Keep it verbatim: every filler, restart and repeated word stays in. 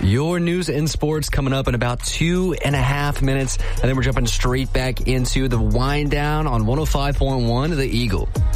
Your news and sports coming up in about two and a half minutes. And then we're jumping straight back into the wind down on one oh five point one, The Eagle.